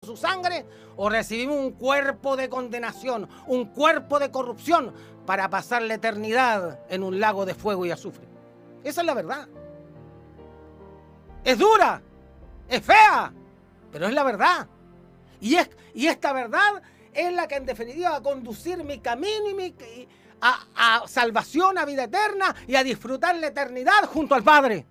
su sangre o recibimos un cuerpo de condenación, un cuerpo de corrupción para pasar la eternidad en un lago de fuego y azufre. Esa es la verdad. Es dura, es fea, pero es la verdad. Y esta verdad es la que en definitiva va a conducir mi camino y a salvación, a vida eterna y a disfrutar la eternidad junto al Padre.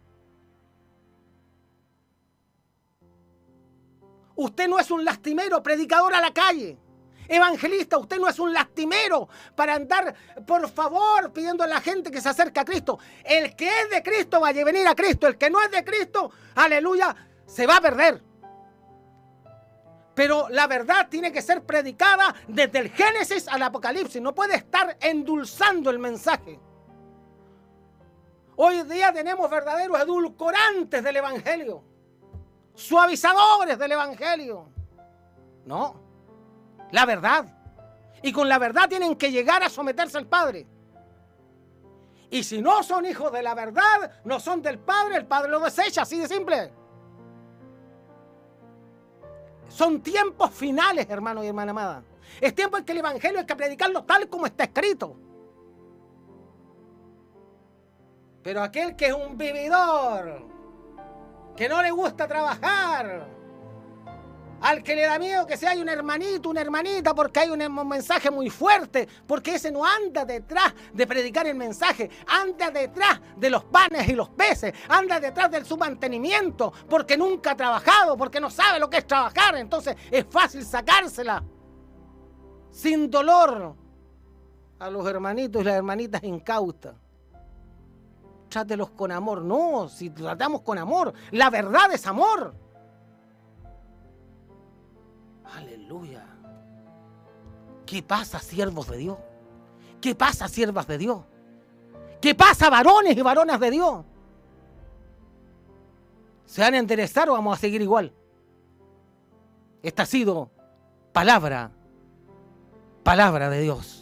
Usted no es un lastimero, predicador a la calle. Evangelista, usted no es un lastimero para andar, por favor, pidiendo a la gente que se acerque a Cristo. El que es de Cristo va a venir a Cristo. El que no es de Cristo, aleluya, se va a perder. Pero la verdad tiene que ser predicada desde el Génesis al Apocalipsis. No puede estar endulzando el mensaje. Hoy día tenemos verdaderos edulcorantes del Evangelio. Suavizadores del Evangelio. No, la verdad. Y con la verdad tienen que llegar a someterse al Padre. Y si no son hijos de la verdad, no son del Padre, el Padre lo desecha, así de simple. Son tiempos finales, hermanos y hermanas amadas. Es tiempo en que el Evangelio hay que predicarlo tal como está escrito. Pero aquel que es un vividor, que no le gusta trabajar, al que le da miedo que sea un hermanito, una hermanita, porque hay un mensaje muy fuerte, porque ese no anda detrás de predicar el mensaje, anda detrás de los panes y los peces, anda detrás del submantenimiento, porque nunca ha trabajado, porque no sabe lo que es trabajar, entonces es fácil sacársela sin dolor a los hermanitos y las hermanitas incautas. Trátelos con amor. No, si tratamos con amor, la verdad es amor. Aleluya. ¿Qué pasa, siervos de Dios? ¿Qué pasa, siervas de Dios? ¿Qué pasa, varones y varonas de Dios? ¿Se van a enderezar o vamos a seguir igual? Esta ha sido palabra de Dios.